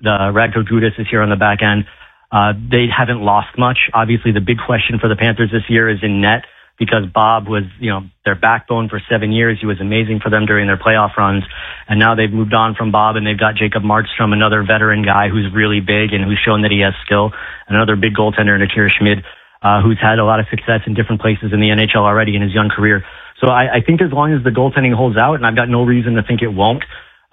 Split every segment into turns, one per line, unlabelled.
Radko Gudas is here on the back end. They haven't lost much. Obviously, the big question for the Panthers this year is in net, because Bob was, their backbone for 7 years. He was amazing for them during their playoff runs. And now they've moved on from Bob, and they've got Jacob Markstrom, another veteran guy who's really big and who's shown that he has skill, and another big goaltender in Akira Schmid, who's had a lot of success in different places in the NHL already in his young career. So I think as long as the goaltending holds out, and I've got no reason to think it won't,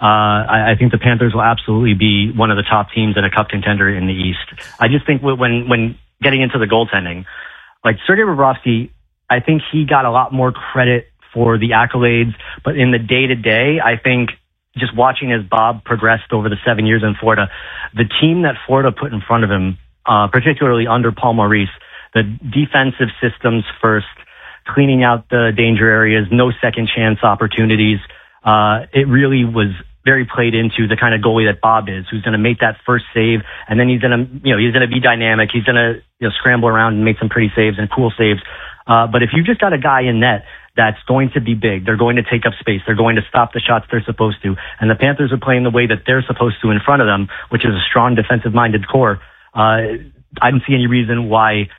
I think the Panthers will absolutely be one of the top teams and a cup contender in the East. I just think when getting into the goaltending, like Sergei Bobrovsky, I think he got a lot more credit for the accolades, but in the day-to-day, I think just watching as Bob progressed over the 7 years in Florida, the team that Florida put in front of him, particularly under Paul Maurice, the defensive systems first, cleaning out the danger areas, no second chance opportunities, it really was very played into the kind of goalie that Bob is, who's going to make that first save, and then he's going to be dynamic. He's going to scramble around and make some pretty saves and cool saves. But if you just got a guy in net that's going to be big, they're going to take up space, they're going to stop the shots they're supposed to, and the Panthers are playing the way that they're supposed to in front of them, which is a strong defensive-minded core, I don't see any reason why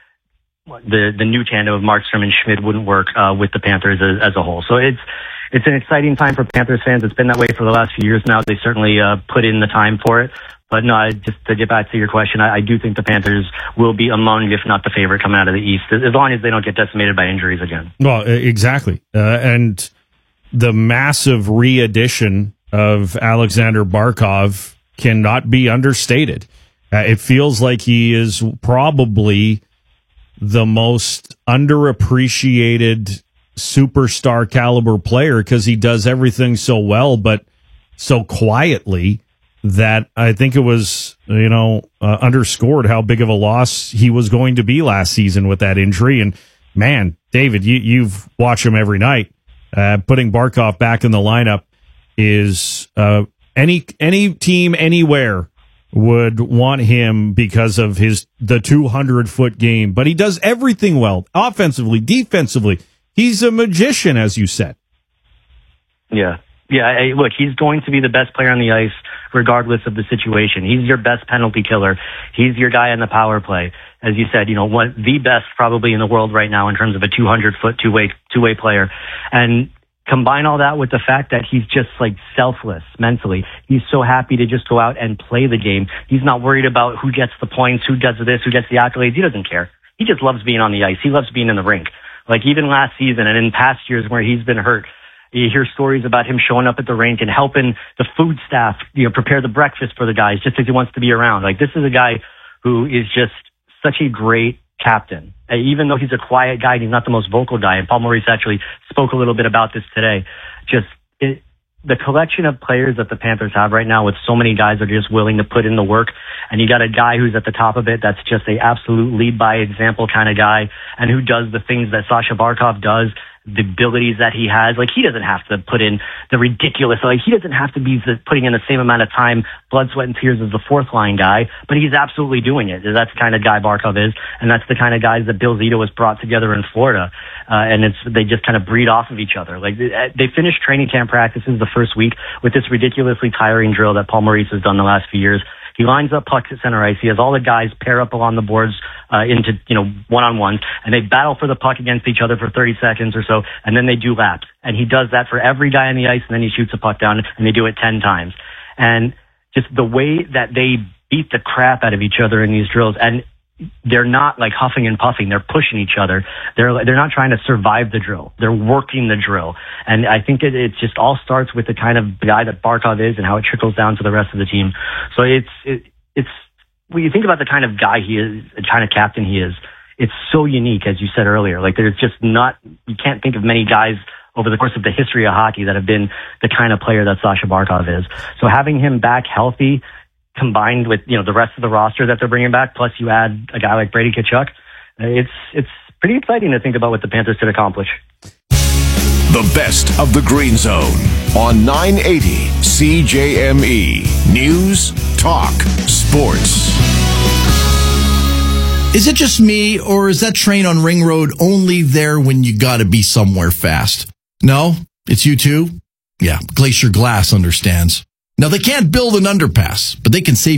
the new tandem of Markstrom and Schmid wouldn't work with the Panthers as a whole. So it's an exciting time for Panthers fans. It's been that way for the last few years now. They certainly put in the time for it. But no, just to get back to your question, I do think the Panthers will be among, if not the favorite, coming out of the East, as long as they don't get decimated by injuries again.
Well, exactly. And the massive re-addition of Alexander Barkov cannot be understated. It feels like he is probably the most underappreciated superstar caliber player because he does everything so well, but so quietly that I think it was, underscored how big of a loss he was going to be last season with that injury. And man, David, you've watched him every night. Putting Barkov back in the lineup is any team anywhere would want him because of the 200-foot game. But he does everything well, offensively, defensively. He's a magician, as you said.
Yeah. Yeah, look, he's going to be the best player on the ice regardless of the situation. He's your best penalty killer. He's your guy on the power play. As you said, the best probably in the world right now in terms of a 200-foot two-way player. And combine all that with the fact that he's just like selfless mentally. He's so happy to just go out and play the game. He's not worried about who gets the points, who does this, who gets the accolades. He doesn't care. He just loves being on the ice. He loves being in the rink. Like even last season and in past years where he's been hurt, you hear stories about him showing up at the rink and helping the food staff, prepare the breakfast for the guys just because he wants to be around. Like this is a guy who is just such a great captain. Even though he's a quiet guy and he's not the most vocal guy, and Paul Maurice actually spoke a little bit about this today, the collection of players that the Panthers have right now with so many guys that are just willing to put in the work, and you got a guy who's at the top of it that's just a absolute lead by example kind of guy, and who does the things that Sasha Barkov does, the abilities that he has. Like he doesn't have to put in the ridiculous, he doesn't have to be putting in the same amount of time, blood, sweat, and tears as the fourth line guy, but he's absolutely doing it. That's the kind of guy Barkov is, and that's the kind of guys that Bill Zito has brought together in Florida. And they just kind of breed off of each other. Like they finished training camp practices the first week with this ridiculously tiring drill that Paul Maurice has done the last few years. He lines up pucks at center ice. He has all the guys pair up along the boards into one-on-ones, and they battle for the puck against each other for 30 seconds or so, and then they do laps. And he does that for every guy on the ice, and then he shoots a puck down, and they do it 10 times. And just the way that they beat the crap out of each other in these drills, and they're not like huffing and puffing. They're pushing each other. They're not trying to survive the drill. They're working the drill. And I think it just all starts with the kind of guy that Barkov is and how it trickles down to the rest of the team. So it's when you think about the kind of guy he is, the kind of captain he is, it's so unique, as you said earlier. Like there's just you can't think of many guys over the course of the history of hockey that have been the kind of player that Sasha Barkov is. So having him back healthy, combined with the rest of the roster that they're bringing back, plus you add a guy like Brady Tkachuk, it's pretty exciting to think about what the Panthers could accomplish.
The best of the Green Zone on 980 CJME News Talk Sports.
Is it just me, or is that train on Ring Road only there when you gotta be somewhere fast? No, it's you too? Yeah, Glacier Glass understands. Now, they can't build an underpass, but they can save